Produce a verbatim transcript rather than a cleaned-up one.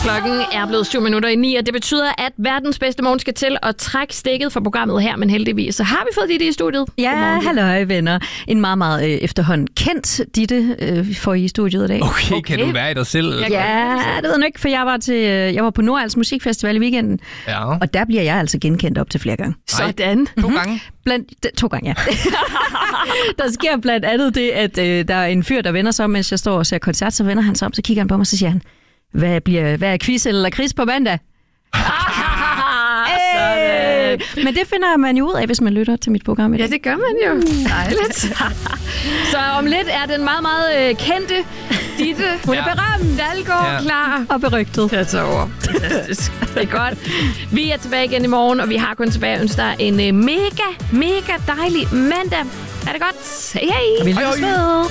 Klokken er blevet syv minutter i ni, og det betyder, at verdens bedste morgen skal til at trække stikket for programmet her, men heldigvis så har vi fået Ditte i studiet. Ja, halløj venner. En meget, meget øh, efterhånden kendt Ditte øh, vi får I studiet i dag. Okay, okay, kan du være i dig selv? Ja, det ved jeg ikke, for jeg var, til, øh, jeg var på Nordals Musikfestival i weekenden, Ja. og der bliver jeg altså genkendt op til flere gange. Sådan. To gange? Blandt, d- to gange, ja. Der sker blandt andet det, at øh, der er en fyr, der vender sig om, mens jeg står og ser koncert, så vender han sig om, så kigger han på mig, og så siger han, hvad, bliver, hvad er quiz eller lakrids på mandag? Hey! Men det finder man jo ud af, hvis man lytter til mit program i dag. Ja, det gør man jo. Dejligt. Så om lidt er den meget, meget øh, kendte Ditte. Hun er Ja. berømt. Dalgaard Ja. klar. Og berygtet. Jeg tager over. Fantastisk. Det er godt. Vi er tilbage igen i morgen, og vi har kun tilbage at ønske dig en øh, mega, mega dejlig mandag. Er det godt? Hej, hej. Vi lyttes ved.